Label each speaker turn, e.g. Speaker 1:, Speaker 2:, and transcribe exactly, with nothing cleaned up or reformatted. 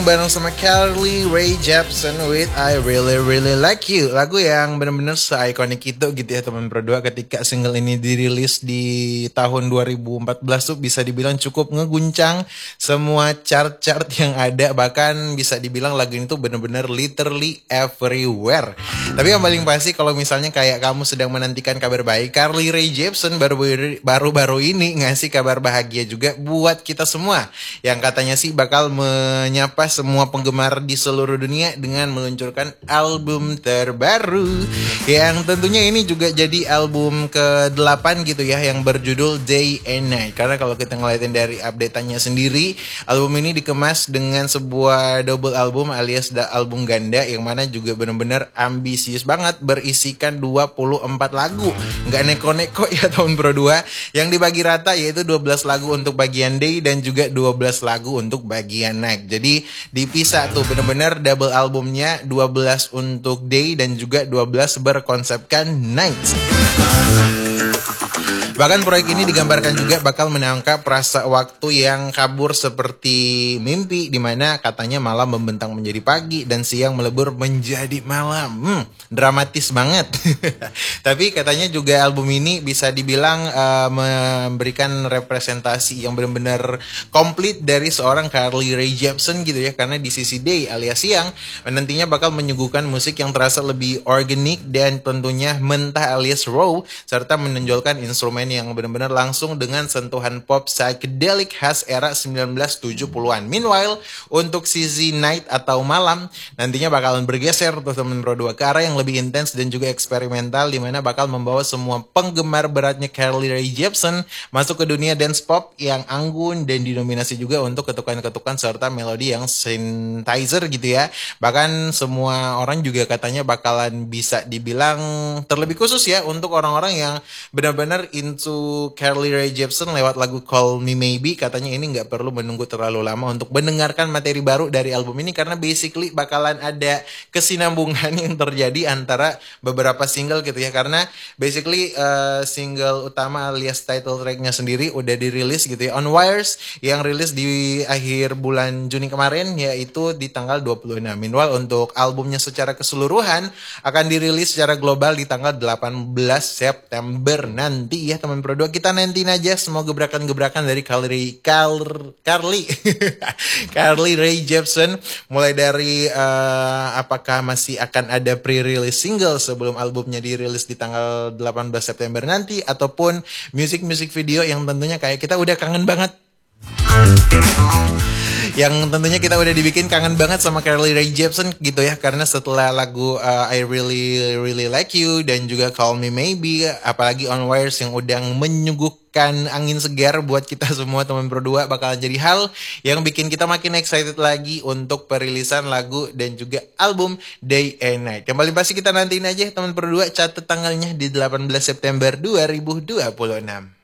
Speaker 1: Bareng sama Carly Rae Jepsen with I Really Really Like You. Lagu yang bener-bener se-ikonik itu gitu ya teman berdua. Ketika single ini dirilis di tahun dua ribu empat belas tuh bisa dibilang cukup ngeguncang semua chart-chart yang ada. Bahkan bisa dibilang lagu ini tuh bener-bener literally everywhere. Tapi yang paling pasti kalau misalnya kayak kamu sedang menantikan kabar baik, Carly Rae Jepsen baru-baru ini ngasih kabar bahagia juga buat kita semua. Yang katanya sih bakal menyapa semua penggemar di seluruh dunia dengan meluncurkan album terbaru yang tentunya ini juga jadi album kedelapan gitu ya, yang berjudul Day and Night. Karena kalau kita ngeliatin dari update-nya sendiri, album ini dikemas dengan sebuah double album alias album ganda yang mana juga benar-benar ambisius banget, berisikan dua puluh empat lagu. Nggak neko-neko ya tahun Pro dua, yang dibagi rata yaitu dua belas lagu untuk bagian Day dan juga dua belas lagu untuk bagian Night. Jadi dipisah tuh bener-bener double albumnya, dua belas untuk Day dan juga dua belas berkonsepkan Night. Bahkan proyek ini digambarkan juga bakal menangkap rasa waktu yang kabur seperti mimpi, dimana katanya malam membentang menjadi pagi dan siang melebur menjadi malam. Hmm, dramatis banget. Tapi katanya juga album ini bisa dibilang uh, memberikan representasi yang benar-benar komplit dari seorang Carly Rae Jepsen gitu ya. Karena di sisi Day alias siang nantinya bakal menyuguhkan musik yang terasa lebih organik dan tentunya mentah alias raw, serta menonjolkan instrumen yang benar-benar langsung dengan sentuhan pop psychedelic khas era sembilan belas tujuh puluhan. Meanwhile, untuk sisi Night atau malam nantinya bakalan bergeser tuh teman Pro dua ke arah yang lebih intens dan juga eksperimental, dimana bakal membawa semua penggemar beratnya Carly Rae Jepsen masuk ke dunia dance pop yang anggun dan didominasi juga untuk ketukan-ketukan serta melodi yang synthesizer gitu ya. Bahkan semua orang juga katanya bakalan bisa dibilang terlebih khusus ya untuk orang-orang yang benar-benar into Carly Rae Jepsen lewat lagu Call Me Maybe. Katanya ini nggak perlu menunggu terlalu lama untuk mendengarkan materi baru dari album ini, karena basically bakalan ada kesinambungan yang terjadi antara beberapa single gitu ya. Karena basically uh, single utama alias title tracknya sendiri udah dirilis gitu ya, On Wires, yang rilis di akhir bulan Juni kemarin, yaitu di tanggal dua puluh enam. Meanwhile untuk albumnya secara keseluruhan akan dirilis secara global di tanggal delapan belas September nanti ya teman Pro dua. Kita nantiin aja semua gebrakan-gebrakan dari Carly Carly Carly, Carly Rae Jepsen, mulai dari uh, apakah masih akan ada pre-release single sebelum albumnya dirilis di tanggal delapan belas September nanti, ataupun music-music video yang tentunya kayak kita udah kangen banget. Yang tentunya kita udah dibikin kangen banget sama Carly Rae Jepsen gitu ya. Karena setelah lagu uh, I Really Really Like You dan juga Call Me Maybe, apalagi On Wires yang udah menyuguhkan angin segar buat kita semua teman Pro dua, bakal jadi hal yang bikin kita makin excited lagi untuk perilisan lagu dan juga album Day and Night. Yang paling pasti kita nantiin aja teman Pro dua, catat tanggalnya di delapan belas September dua ribu dua puluh enam.